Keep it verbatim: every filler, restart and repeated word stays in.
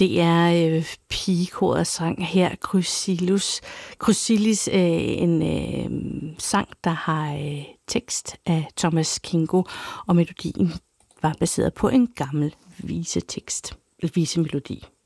Det er øh, pigekoret sang her, Chrysilis, Chrysilis øh, en øh, sang, der har øh, tekst af Thomas Kingo, og melodien var baseret på en gammel visetekst, visemelodi.